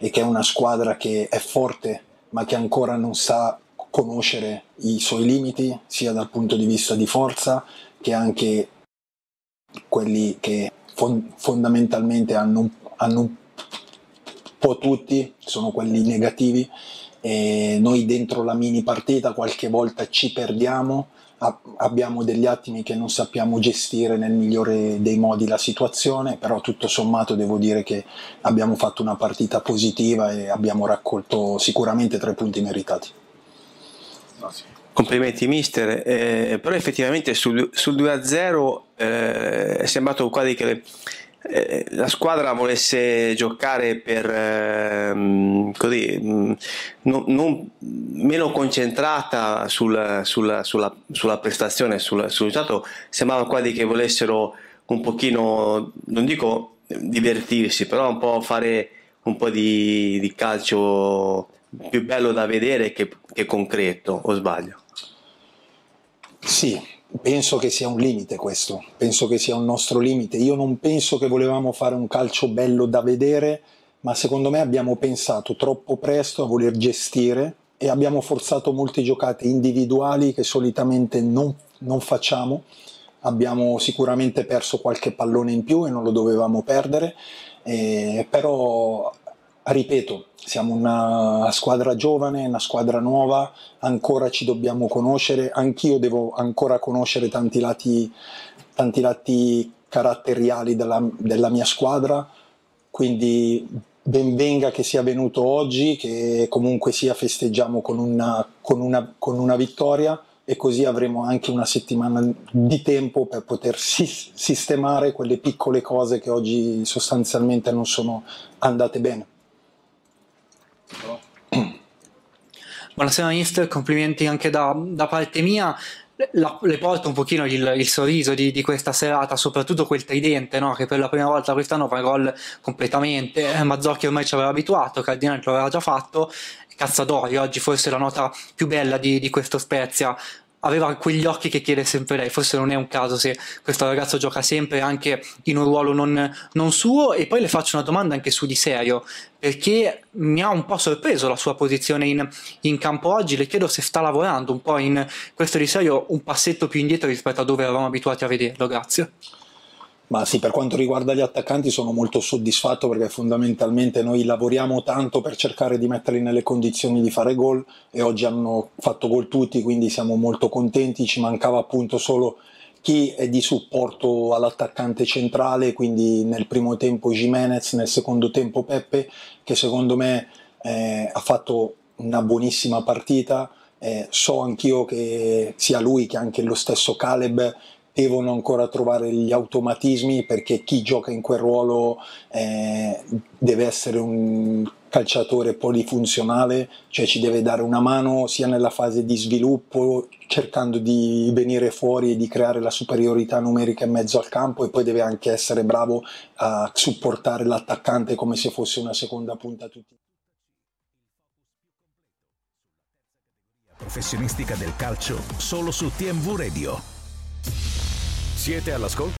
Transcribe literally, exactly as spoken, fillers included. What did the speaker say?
e che è una squadra che è forte ma che ancora non sa conoscere i suoi limiti, sia dal punto di vista di forza che anche quelli che fon- fondamentalmente hanno, hanno un po' tutti, sono quelli negativi, e noi dentro la mini partita qualche volta ci perdiamo, a- abbiamo degli attimi che non sappiamo gestire nel migliore dei modi la situazione, però tutto sommato devo dire che abbiamo fatto una partita positiva e abbiamo raccolto sicuramente tre punti meritati. Complimenti mister, eh, però effettivamente sul, sul due a zero eh, è sembrato quasi che le, eh, la squadra volesse giocare per eh, così mh, non, non, meno concentrata sul, sulla, sulla, sulla prestazione, sul, sul risultato. Sembrava quasi che volessero un pochino, non dico divertirsi, però un po' fare un po' di, di calcio più bello da vedere che, che concreto, o sbaglio? Sì, penso che sia un limite questo, penso che sia un nostro limite. Io non penso che volevamo fare un calcio bello da vedere, ma secondo me abbiamo pensato troppo presto a voler gestire e abbiamo forzato molte giocate individuali che solitamente non, non facciamo. Abbiamo sicuramente perso qualche pallone in più e non lo dovevamo perdere, eh, però ripeto, siamo una squadra giovane, una squadra nuova, ancora ci dobbiamo conoscere, anch'io devo ancora conoscere tanti lati, tanti lati caratteriali della, della mia squadra, quindi ben venga che sia venuto oggi, che comunque sia festeggiamo con una, con una, con una vittoria e così avremo anche una settimana di tempo per poter sis- sistemare quelle piccole cose che oggi sostanzialmente non sono andate bene. Buonasera mister, complimenti anche da, da parte mia. La, le porta un pochino il, il sorriso di, di questa serata, soprattutto quel tridente, no? Che per la prima volta quest'anno fa gol completamente. eh, Mazzocchi ormai ci aveva abituato, Cardinale lo aveva già fatto, Cazzatori oggi forse la nota più bella di, di questo Spezia. Aveva quegli occhi che chiede sempre lei, forse non è un caso se questo ragazzo gioca sempre anche in un ruolo non, non suo. E poi le faccio una domanda anche su Di Serio, perché mi ha un po' sorpreso la sua posizione in, in campo oggi. Le chiedo se sta lavorando un po' in questo Di Serio un passetto più indietro rispetto a dove eravamo abituati a vederlo. Grazie. Ma sì, per quanto riguarda gli attaccanti sono molto soddisfatto perché fondamentalmente noi lavoriamo tanto per cercare di metterli nelle condizioni di fare gol e oggi hanno fatto gol tutti, quindi siamo molto contenti. Ci mancava appunto solo chi è di supporto all'attaccante centrale, quindi nel primo tempo Gimenez, nel secondo tempo Peppe, che secondo me eh, ha fatto una buonissima partita. Eh, so anch'io che sia lui che anche lo stesso Caleb devono ancora trovare gli automatismi, perché chi gioca in quel ruolo eh, deve essere un calciatore polifunzionale, cioè ci deve dare una mano sia nella fase di sviluppo, cercando di venire fuori e di creare la superiorità numerica in mezzo al campo, e poi deve anche essere bravo a supportare l'attaccante come se fosse una seconda punta a tutti. Professionistica del calcio solo su T M V Radio. Siete all'ascolto